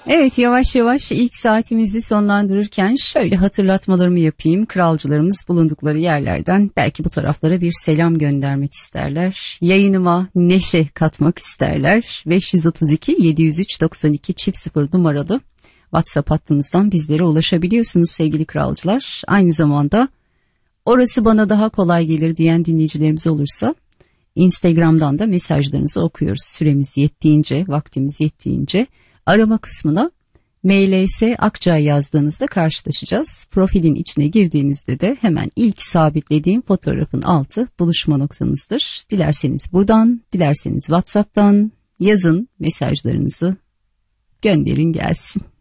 Evet, yavaş yavaş ilk saatimizi sonlandırırken şöyle hatırlatmalarımı yapayım. Kralcılarımız bulundukları yerlerden belki bu taraflara bir selam göndermek isterler. Yayınıma neşe katmak isterler. 532 703 92 0 numaralı WhatsApp hattımızdan bizlere ulaşabiliyorsunuz sevgili kralcılar. Aynı zamanda orası bana daha kolay gelir diyen dinleyicilerimiz olursa Instagram'dan da mesajlarınızı okuyoruz. Süremiz yettiğince, vaktimiz yettiğince arama kısmına MLS Akçay yazdığınızda karşılaşacağız. Profilin içine girdiğinizde de hemen ilk sabitlediğim fotoğrafın altı buluşma noktamızdır. Dilerseniz buradan, dilerseniz WhatsApp'tan yazın mesajlarınızı, gönderin gelsin.